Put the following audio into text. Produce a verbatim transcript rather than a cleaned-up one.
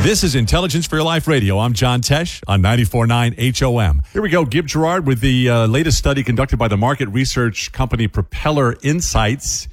This is Intelligence for Your Life Radio. I'm John Tesh on ninety-four point nine H O M. Here we go. Gib Gerard with the uh, latest study conducted by the market research company Propeller Insights.